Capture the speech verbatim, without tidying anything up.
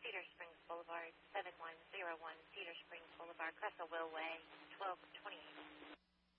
Cedar Springs Boulevard, seven one zero one Cedar Springs Boulevard, Crescent Way, twelve twenty-eight.